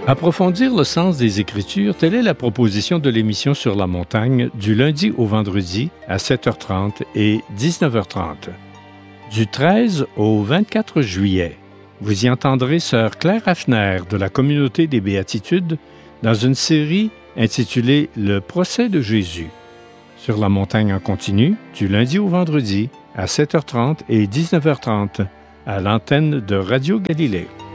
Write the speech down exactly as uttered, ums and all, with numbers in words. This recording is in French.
Approfondir le sens des Écritures, telle est la proposition de l'émission Sur la montagne du lundi au vendredi à sept heures trente et dix-neuf heures trente. Du treize au vingt-quatre juillet, vous y entendrez sœur Claire Hafner de la Communauté des Béatitudes dans une série intitulée « Le procès de Jésus ». Sur la montagne en continu, du lundi au vendredi à sept heures trente et dix-neuf heures trente à l'antenne de Radio Galilée.